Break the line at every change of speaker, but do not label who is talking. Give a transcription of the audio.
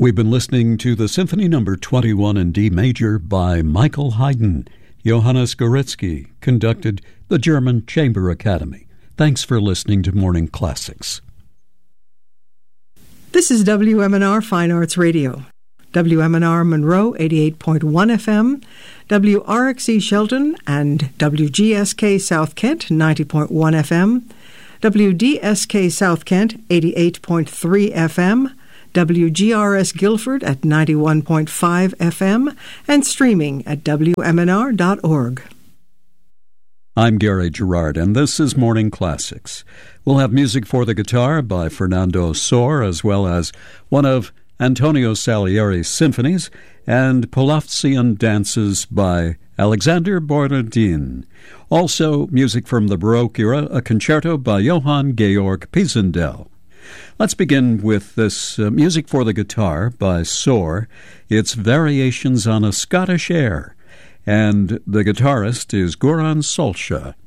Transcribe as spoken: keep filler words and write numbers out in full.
We've been listening to the Symphony Number twenty-one in D major by Michael Haydn. Johannes Goretzky conducted the German Chamber Academy. Thanks for listening to Morning Classics.
This is W M N R Fine Arts Radio. W M N R Monroe, eighty-eight point one F M, W R X E Shelton, and W G S K South Kent, ninety point one F M, W D S K South Kent, eighty-eight point three F M, W G R S Guilford at ninety-one point five F M, and streaming at W M N R dot org.
I'm Gary Gerard, and this is Morning Classics. We'll have music for the guitar by Fernando Sor, as well as one of Antonio Salieri's symphonies and Polaftzian dances by Alexander Borodin. Also, music from the Baroque era, a concerto by Johann Georg Pisendel. Let's begin with this uh, music for the guitar by Sor. It's Variations on a Scottish Air, and the guitarist is Goran Solsha.